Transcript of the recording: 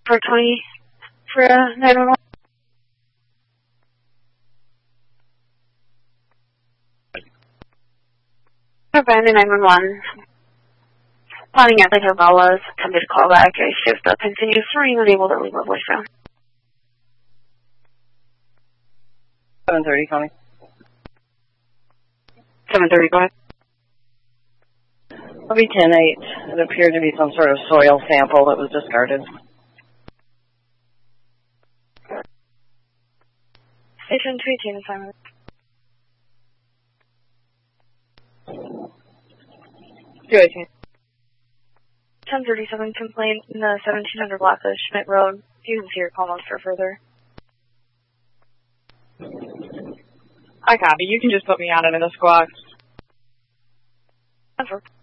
For 20 for 911. Abandoned 911. Planning at the Novellas. Attempted callback. A shift up continues to ring, unable to leave a voicemail. 7:30 calling. 7:30, go ahead. It'll be 10-8. It appeared to be some sort of soil sample that was discarded. Station 218 assignment. 218. 1037 complaint in the 1700 block of Schmidt Road. You can see your call notes for further. I copy. You can just put me on it in a squawk. That's work.